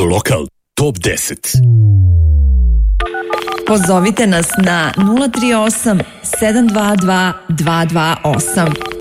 Lokal Top 10. Pozovite nas na 038 722 228.